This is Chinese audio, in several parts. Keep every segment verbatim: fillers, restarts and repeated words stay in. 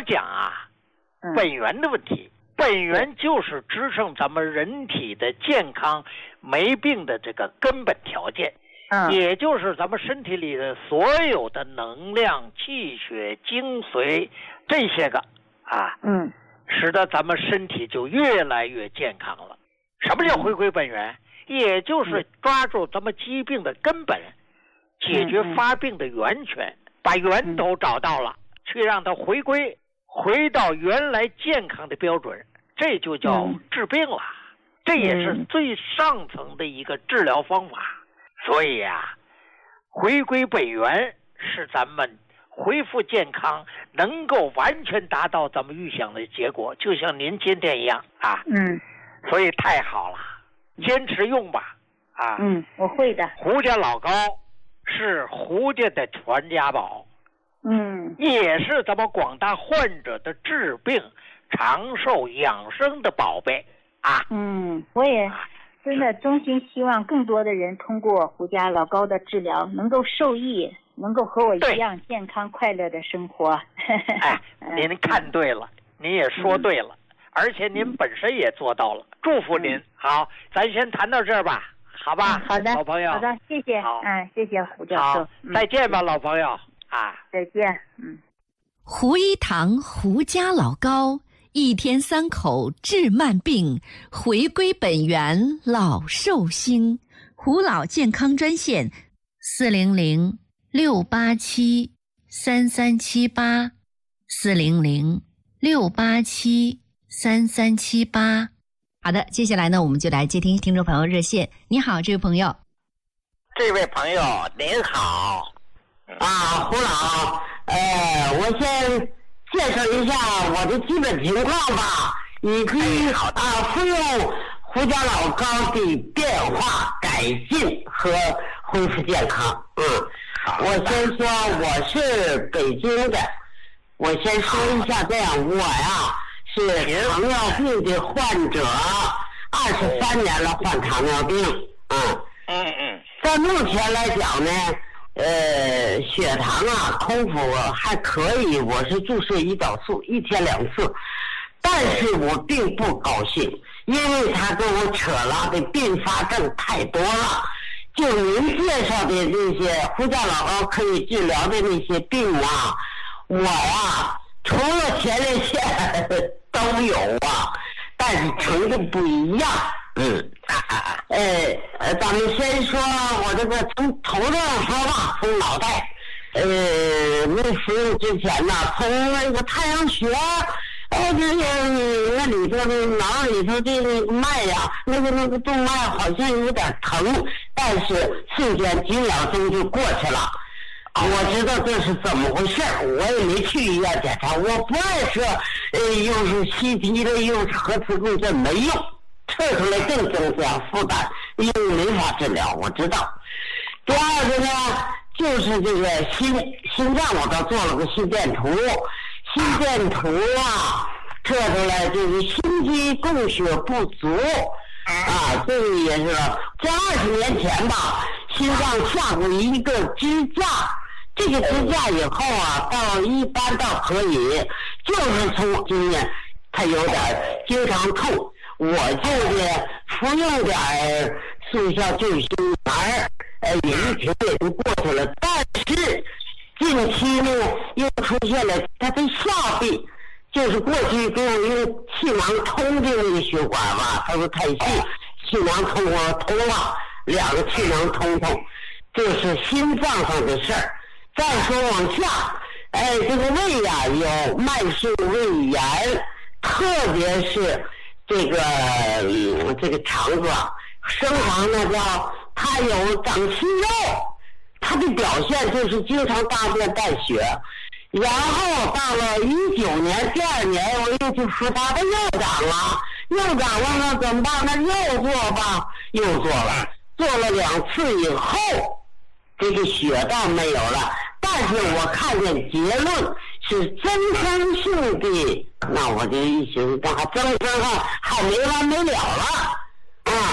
讲啊，本源的问题，本源就是支撑咱们人体的健康没病的这个根本条件。嗯，也就是咱们身体里的所有的能量、气血、精髓这些个啊，嗯，使得咱们身体就越来越健康了。什么叫回归本源？也就是抓住咱们疾病的根本，解决发病的源泉，把源头找到了，去让它回归，回到原来健康的标准，这就叫治病了。这也是最上层的一个治疗方法。所以啊，回归本源是咱们恢复健康能够完全达到咱们预想的结果，就像您今天一样啊。嗯，所以太好了，坚持用吧。啊， 嗯，我会的。 胡家老高是胡家的传家宝，嗯，也是咱们广大患者的治病长寿养生的宝贝啊。 嗯，我也真的衷心希望更多的人通过胡家老高的治疗能够受益，能够和我一样健康快乐的生活。 哎，您看对了，您也说对了，嗯，而且您本身也做到了，祝福您。嗯，好，咱先谈到这儿吧，好吧？ 嗯，好的， 老朋友。 好的，谢谢。 好， 嗯，谢谢胡教授。 好，再见吧，嗯，老朋友啊， 再见。嗯， 胡一堂胡家老高。一天三口治慢病，回归本源老寿星。胡老健康专线四零零六八七三三七八四零零六八七三三七八。好的，接下来呢，我们就来接听听众朋友热线。你好，这位朋友。 这位朋友您好，啊，胡老，呃，我先介绍一下我的基本情况吧，以及啊服用胡家老高的变化、改进和恢复健康。嗯，我先说我是北京的，我先说一下这样，我呀是糖尿病的患者，二十三年了患糖尿病。嗯嗯嗯，在目前来讲呢。呃，血糖啊，空腹还可以，我是注射胰岛素，一天两次，但是我并不高兴，因为他跟我扯了的并发症太多了。就您介绍的那些胡家老高可以治疗的那些病啊，我呀除了前列腺都有啊，但是程度不一样。嗯，呃，咱们先说我这个从头上说吧，从脑袋，呃，没服用之前呢，从那个太阳穴，哎，这个那里头的脑里头这个脉呀，那个那个动脉好像有点疼，但是瞬间几秒钟就过去了。我知道这是怎么回事，我也没去医院检查，我不爱说，呃，又是 C T 的，又是核磁共振，没用。测出来更增加负担，因为没法治疗，我知道。第二个呢，就是这个心心脏，我倒做了个心电图，心电图啊，测出来就是心肌供血不足啊，这个也是在二十年前吧，心脏下过一个支架，这个支架以后啊，到一般倒可以，就是从经验，它有点经常痛。我就是服用点速效救心丸，呃，也一停也就过去了。但是近期呢，又出现了它的下臂，就是过去给我用气囊通的那个血管吧，它说太细，气囊通我通了，两个气囊通通，这是心脏上的事儿。再说往下，哎，这个胃呀、啊、有慢性胃炎，特别是。这个、嗯、这个肠子啊，生肠呢叫它有长息肉，它的表现就是经常大便带血。然后到了一九年第二年，我又去复查，它又长了，又长了呢，怎么办？那又做吧，又做了，做了两次以后，这个血倒没有了，但是我看见结论是增生性的，那我就一寻思，那增生啊，还没完没了了啊！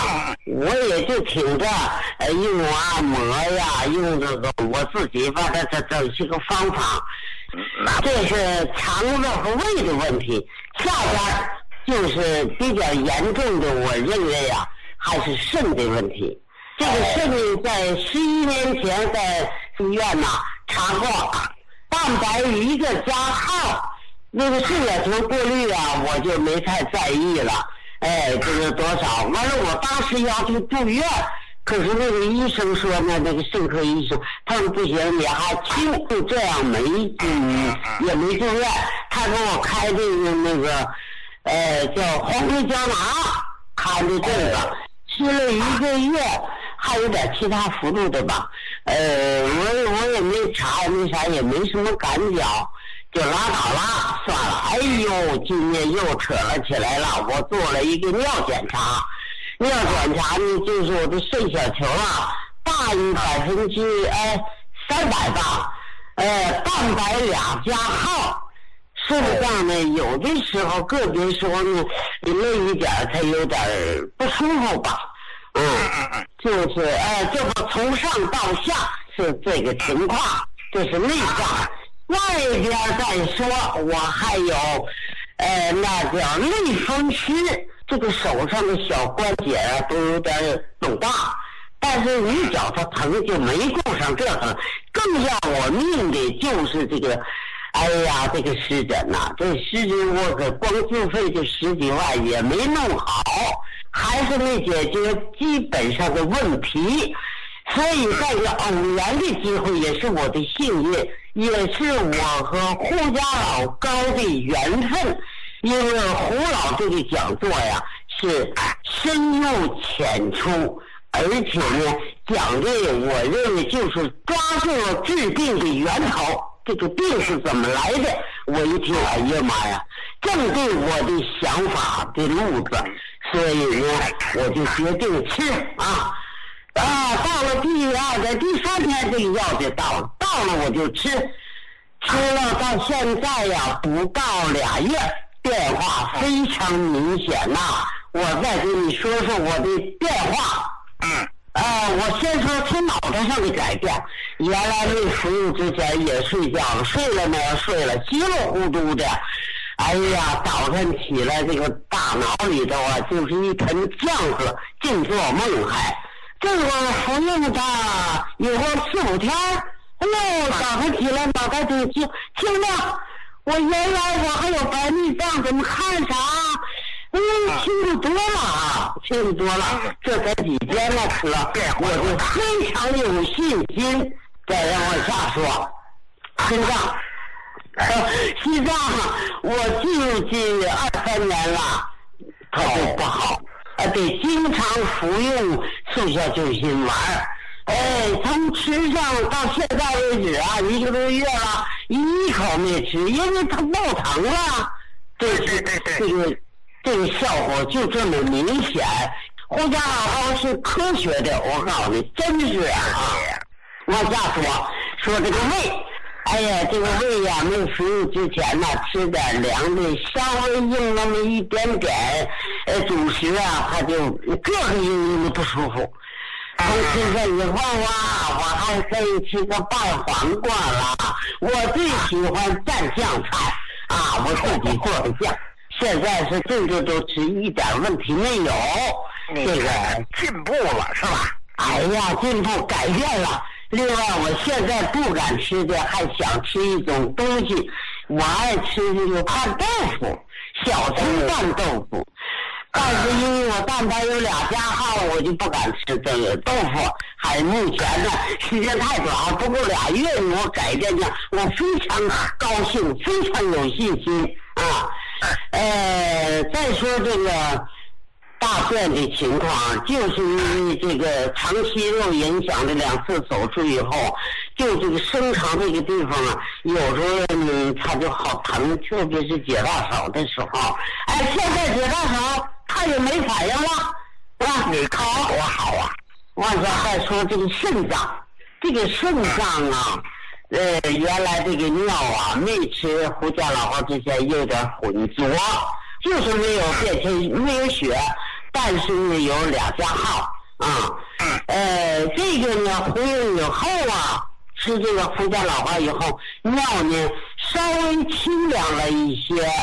我也就听着，呃，用按摩呀，用这个我自己把它这整些个方法。这是肠子和胃的问题，下边就是比较严重的，我认为啊，还是肾的问题。这个肾在十一年前在医院呐查过，蛋白一个加号，那个肾小球过滤啊，我就没太在意了。哎，这个多少？完了，我当时要求住院。可是那个医生说呢，那个肾科医生，他说不行，你还轻，就这样没，嗯，也没住院。他给我开这个那个，呃，叫黄皮胶囊，开的这个，吃了一个月，还有点其他幅度的吧。呃，我我也没查，也没啥，也没什么感觉，就拉倒了，算了。哎呦，今天又扯了起来了，我做了一个尿检查。尿检查呢，就是我的肾小球啊，大于百分之哎三百吧，呃，蛋白俩加号，肾脏呢有的时候个别时候呢，累一点才有点不舒服吧，嗯，就是哎，这不从上到下是这个情况，这是内脏，外边再说，我还有，呃，那叫类风湿。这个手上的小关节啊都有点肿大，但是一脚它疼就没顾上这个，更要我命的就是这个，哎呀，这个湿疹呐、啊，这湿疹我可光自费就十几万也没弄好，还是没解决基本上的问题，所以在这偶然的机会也是我的幸运，也是我和胡家老高的缘分。因为胡老这个讲座呀是深入浅出，而且呢讲的我认为就是抓住了治病的源头，这个病是怎么来的，我一听哎呀妈呀，正对我的想法的路子，所以呢我就决定吃啊啊，到了第二个第三天这个药就到了，到了我就吃，吃了到现在呀不到俩月。变化非常明显呐、啊！我再给你说说我的变化。嗯，呃，我先说从脑袋上的改变。原来没服用之前也睡觉了，睡了没有睡了，稀里糊涂的。哎呀，早晨起来这个大脑里头啊，就是一盆浆子，净做梦还。这个服用它有个四五天，哎呦，早晨起来脑袋就清清亮。我原来我还有白内障，怎么看啥？嗯，清楚多了啊，清楚多了。这才几天了，吃了，我就非常有信心。再让我下说，心脏，呃，心脏，我进入这二三年了，它就不好，呃，得经常服用速效救心丸。哎，从吃上到现在为止啊，一个多月了，一口没吃，因为它爆疼了。这是这个这个效果就这么明显。胡家老高是科学的，我告诉你，真是啊。往下说说这个胃，哎呀，这个胃呀、啊，没服用之前呢，吃点凉的，稍微硬那么一点点，呃，主食啊，它就各个硬硬的不舒服。从吃这以后啊，我还可以吃个拌黄瓜了。我最喜欢蘸酱菜啊，我自己做的酱。现在是这个都吃一点问题没有。这个进步了是吧？ 哎呀，进步改变了。另外，我现在不敢吃的，还想吃一种东西。我爱吃这个拌豆腐，小葱拌豆腐。但是因为我蛋白有俩加号，我就不敢吃这个豆腐。还目前呢，时间太短，不够俩月，我改变的，我非常高兴，非常有信心啊。呃，再说这个大便的情况，就是因为这个肠息肉影响的两次手术以后，就这个生肠这个地方啊，有时候呢它就好疼，特别是解大手的时候。哎，现在解大手它也没反应了，是吧？ 你看多好啊！ 往下再说这个肾脏，这个肾脏啊，呃，原来这个尿啊，没吃胡家老号之前有点浑浊，就是没有变成没有血，但是呢有俩加号。 啊，呃，这个呢，服用以后啊，吃这个福家老花以后，尿呢稍微清凉了一些，